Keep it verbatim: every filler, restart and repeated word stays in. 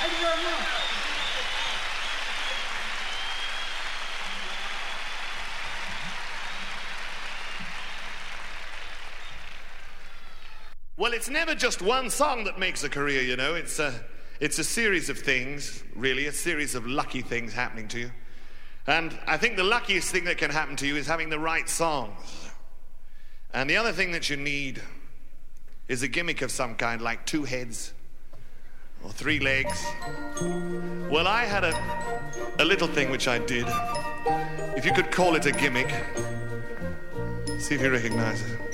Thank you very much. Well, it's never just one song that makes a career, you know. It's a, it's a series of things, really, a series of lucky things happening to you. And I think the luckiest thing that can happen to you is having the right songs. And the other thing that you need is a gimmick of some kind, like two heads or three legs. Well, I had a, a little thing which I did. If you could call it a gimmick. See if you recognize it.